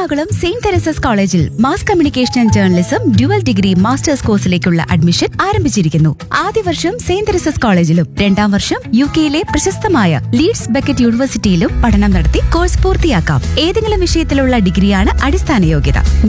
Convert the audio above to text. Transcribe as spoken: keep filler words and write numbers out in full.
Ernakulam Saint Teresa's കോളേജിൽ mass communication and journalism dual degree masters കോഴ്സിലേക്കുള്ള admission ആരംഭിച്ചിരിക്കുന്നു. ആദ്യ വർഷം സെയിന്റ് തെരേസസ് കോളേജിലും രണ്ടാം വർഷം യു കെയിലെ പ്രശസ്തമായ ലീഡ്സ് ബക്കറ്റ് യൂണിവേഴ്സിറ്റിയിലും പഠനം നടത്തി കോഴ്സ് പൂർത്തിയാക്കാം. ഏതെങ്കിലും വിഷയത്തിലുള്ള ഡിഗ്രിയാണ് അടിസ്ഥാന യോഗ്യത.